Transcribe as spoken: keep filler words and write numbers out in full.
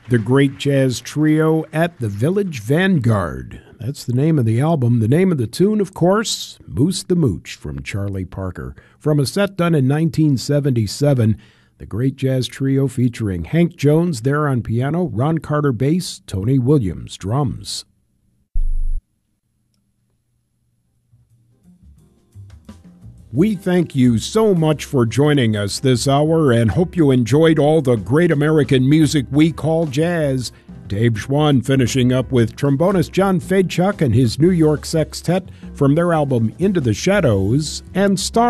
The Great Jazz Trio at the Village Vanguard. That's the name of the album. The name of the tune, of course, Moose the Mooch from Charlie Parker. From a set done in nineteen seventy-seven, the Great Jazz Trio featuring Hank Jones there on piano, Ron Carter bass, Tony Williams drums. We thank you so much for joining us this hour and hope you enjoyed all the great American music we call jazz. Dave Schwann finishing up with trombonist John Fedchuk and his New York Sextet from their album Into the Shadows, and star